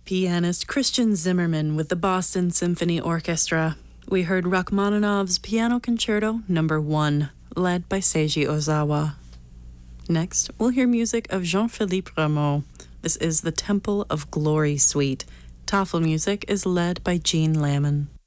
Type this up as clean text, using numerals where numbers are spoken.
pianist Christian Zimmerman with the Boston Symphony Orchestra. We heard Rachmaninoff's Piano Concerto No. 1, led by Seiji Ozawa. Next, we'll hear music of Jean-Philippe Rameau. This is the Temple of Glory Suite. Tafel music is led by Jean Lamon.